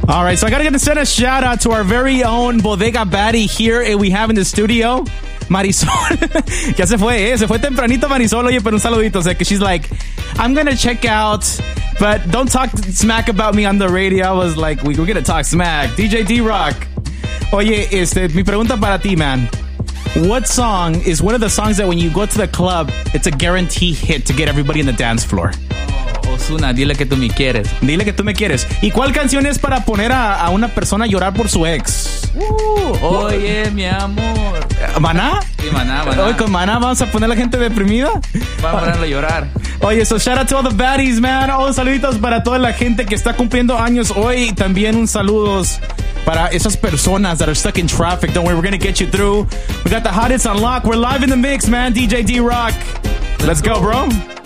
All right, so I got to send a shout out to our very own Bodega Baddie here we have in the studio. Marisol. Ya se fue tempranito Marisol. Oye, pero un saludito. O sea, que she's like, I'm going to check out, but don't talk smack about me on the radio. I was like, we're going to talk smack. DJ D-Rock. Oye, mi pregunta para ti, man. What song is one of the songs that when you go to the club, it's a guarantee hit to get everybody in the dance floor? Ozuna, dile que tú me quieres. Dile que tú me quieres. ¿Y cuál canción es para poner a una persona a llorar por su ex? Oye, mi amor. ¿Maná? Sí, Maná. Hoy con Maná vamos a poner a la gente deprimida. Vamos a ponerlo a llorar. Oye, so shout out to all the baddies, man. Saluditos para toda la gente que está cumpliendo años hoy. Y también un saludos para esas personas that are stuck in traffic. Don't worry, we're going to get you through. We got the hottest on lock. We're live in the mix, man. DJ D-Rock. Let's go, bro.